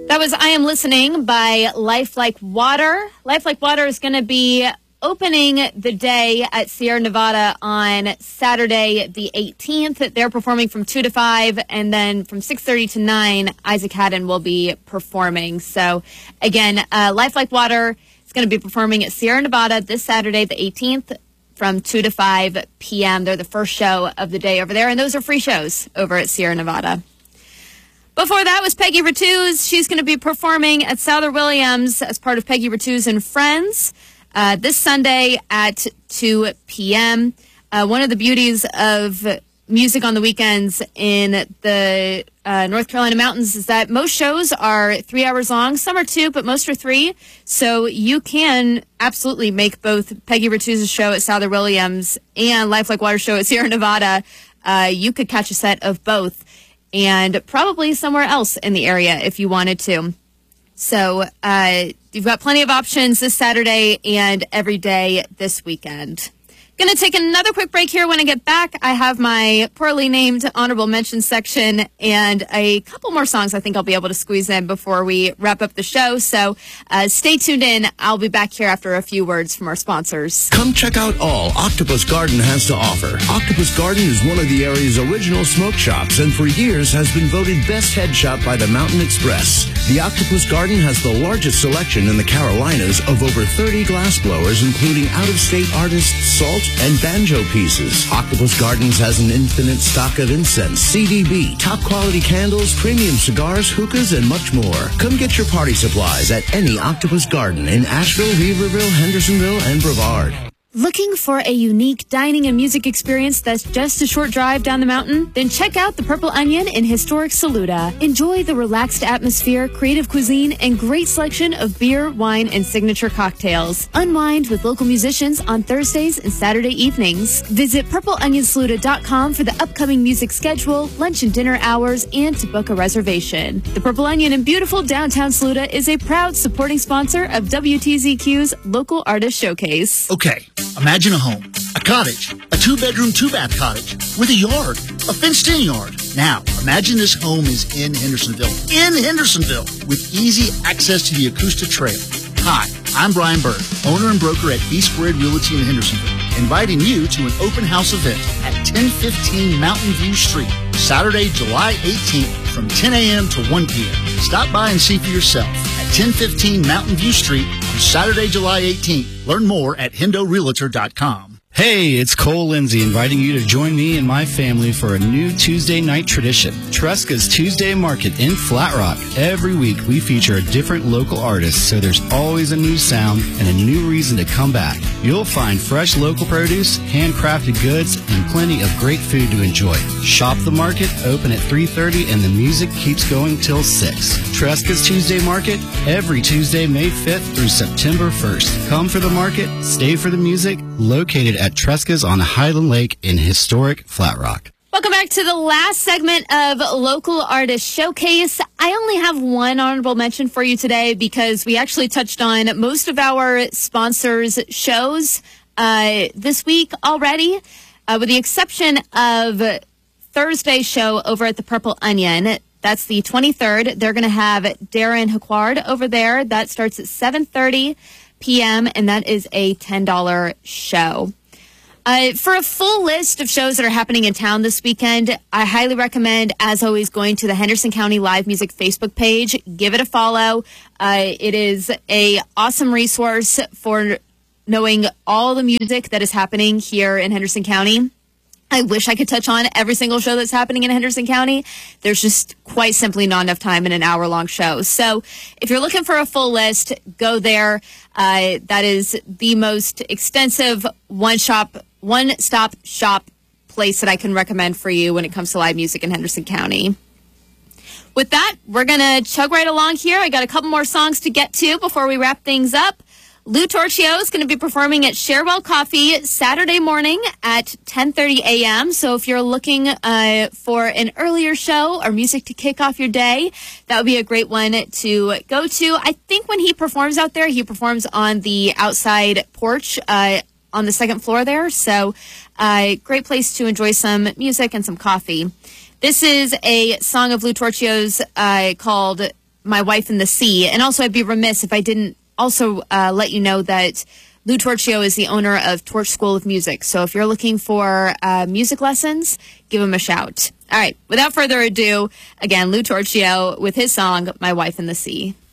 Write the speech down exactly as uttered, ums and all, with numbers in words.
That was I Am Listening by Life Like Water. Life Like Water is going to be opening the day at Sierra Nevada on Saturday the eighteenth. They're performing from two to five, and then from six thirty to nine, Isaac Haddon will be performing. So, again, uh, Life Like Water is going to be performing at Sierra Nevada this Saturday the eighteenth from two to five p.m. They're the first show of the day over there, and those are free shows over at Sierra Nevada. Before that was Peggy Ratuz. She's going to be performing at Souther Williams as part of Peggy Ratuz and Friends uh, this Sunday at two p.m. Uh, one of the beauties of music on the weekends in the uh, North Carolina mountains is that most shows are three hours long. Some are two, but most are three. So you can absolutely make both Peggy Ratuz's show at Souther Williams and Life Like Water show at Sierra Nevada. Uh, you could catch a set of both, and probably somewhere else in the area if you wanted to. So uh, you've got plenty of options this Saturday and every day this weekend. Going to take another quick break here. When I get back, I have my poorly named honorable mention section and a couple more songs I think I'll be able to squeeze in before we wrap up the show. So uh, stay tuned in. I'll be back here after a few words from our sponsors. Come check out all Octopus Garden has to offer. Octopus Garden is one of the area's original smoke shops and for years has been voted best head shop by the Mountain Express. The Octopus Garden has the largest selection in the Carolinas of over thirty glass blowers, including out-of-state artists Salt and banjo pieces. Octopus Gardens has an infinite stock of incense, C D B, top-quality candles, premium cigars, hookahs, and much more. Come get your party supplies at any Octopus Garden in Asheville, Weaverville, Hendersonville, and Brevard. Looking for a unique dining and music experience that's just a short drive down the mountain? Then check out the Purple Onion in historic Saluda. Enjoy the relaxed atmosphere, creative cuisine, and great selection of beer, wine, and signature cocktails. Unwind with local musicians on Thursdays and Saturday evenings. Visit purple onion saluda dot com for the upcoming music schedule, lunch and dinner hours, and to book a reservation. The Purple Onion in beautiful downtown Saluda is a proud supporting sponsor of W T Z Q's Local Artist Showcase. Okay. Imagine a home, a cottage, a two-bedroom, two-bath cottage with a yard, a fenced-in yard. Now, imagine this home is in Hendersonville, in Hendersonville, with easy access to the Acosta Trail. Hi, I'm Brian Bird, owner and broker at B Squared Realty in Hendersonville, inviting you to an open house event at ten fifteen Mountain View Street, Saturday, July eighteenth from ten a.m. to one p.m. Stop by and see for yourself at ten fifteen Mountain View Street on Saturday, July eighteenth. Learn more at hendo realtor dot com. Hey, it's Cole Lindsay inviting you to join me and my family for a new Tuesday night tradition, Tresca's Tuesday Market in Flat Rock. Every week we feature a different local artist, so there's always a new sound and a new reason to come back. You'll find fresh local produce, handcrafted goods, and plenty of great food to enjoy. Shop the market, open at three thirty, and the music keeps going till six. Tresca's Tuesday Market, every Tuesday, May fifth through September first. Come for the market, stay for the music, located at Tresca's on Highland Lake in historic Flat Rock. Welcome back to the last segment of Local Artist Showcase. I only have one honorable mention for you today because we actually touched on most of our sponsors' shows uh, this week already, uh, with the exception of Thursday's show over at the Purple Onion. That's the twenty-third. They're going to have Darren Hacquard over there. That starts at seven thirty p.m., and that is a ten dollars show. Uh, for a full list of shows that are happening in town this weekend, I highly recommend, as always, going to the Henderson County Live Music Facebook page. Give it a follow. Uh, it is a awesome resource for knowing all the music that is happening here in Henderson County. I wish I could touch on every single show that's happening in Henderson County. There's just quite simply not enough time in an hour-long show. So if you're looking for a full list, go there. Uh, that is the most extensive one-shop, one-stop shop place that I can recommend for you when it comes to live music in Henderson County. With that, we're going to chug right along here. I got a couple more songs to get to before we wrap things up. Lou Torchio is going to be performing at Sharewell Coffee Saturday morning at ten thirty a.m. So if you're looking uh, for an earlier show or music to kick off your day, that would be a great one to go to. I think when he performs out there, he performs on the outside porch uh, on the second floor there. So uh, great place to enjoy some music and some coffee. This is a song of Lou Torchio's uh, called My Wife in the Sea. And also, I'd be remiss if I didn't also uh, let you know that Lou Torchio is the owner of Torch School of Music. So if you're looking for uh, music lessons, give him a shout. All right, without further ado, again, Lou Torchio with his song, My Wife in the Sea.